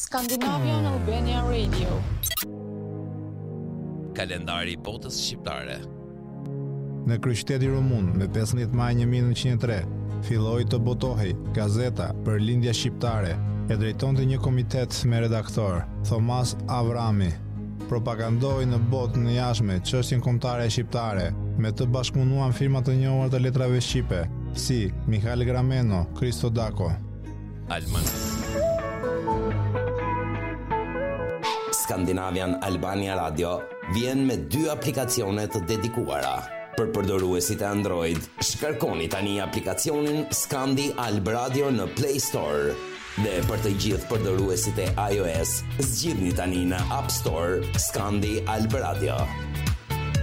Scandinavian Albania Radio. Kalendari i botës shqiptare. Në kryeqytetin rumun, me 15 maj 1903, filloi të botohej Gazeta për Lindja Shqiptare, e drejtonte një komitet me redaktor, Thomas Avrami. Propagandoi në botë në jashtme çështjen kombëtare shqiptare, me të bashkëpunuan firma të njohura të letrave shqipe, si Mihail Grameno, Kristo Dako. Scandinavian Albania Radio vjen me 2 aplikacione të dedikuara. Për përdoruesit e Android, shkarkoni tani aplikacionin Scandi Alb Radio në Play Store. Dhe për të gjithë përdoruesit e iOS, zgjidhni tani në App Store Scandi Alb Radio.